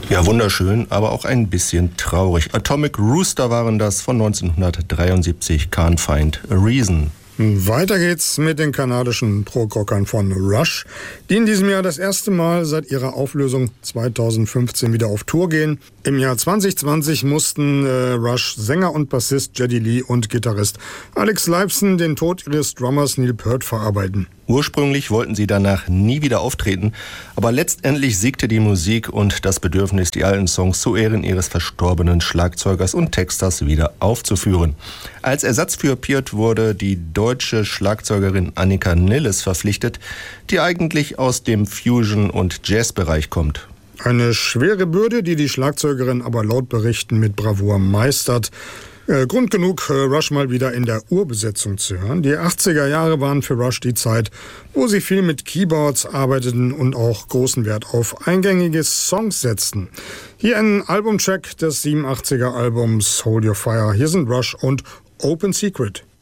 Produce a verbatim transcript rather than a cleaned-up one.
Ja, wunderschön, aber auch ein bisschen traurig. Atomic Rooster waren das von neunzehnhundertdreiundsiebzig, Can't Find a Reason. Weiter geht's mit den kanadischen Prog-Rockern von Rush, die in diesem Jahr das erste Mal seit ihrer Auflösung zweitausendfünfzehn wieder auf Tour gehen. Im Jahr zwanzig zwanzig mussten äh, Rush Sänger und Bassist Geddy Lee und Gitarrist Alex Lifeson den Tod ihres Drummers Neil Peart verarbeiten. Ursprünglich wollten sie danach nie wieder auftreten, aber letztendlich siegte die Musik und das Bedürfnis, die alten Songs zu Ehren ihres verstorbenen Schlagzeugers und Texters wieder aufzuführen. Als Ersatz für Peart wurde die deutsche Schlagzeugerin Annika Nilles verpflichtet, die eigentlich aus dem Fusion- und Jazzbereich kommt. Eine schwere Bürde, die die Schlagzeugerin aber laut Berichten mit Bravour meistert. Äh, Grund genug, äh, Rush mal wieder in der Urbesetzung zu hören. Die achtziger Jahre waren für Rush die Zeit, wo sie viel mit Keyboards arbeiteten und auch großen Wert auf eingängige Songs setzten. Hier ein Albumtrack des siebenundachtziger Albums Hold Your Fire. Hier sind Rush und Open Secret.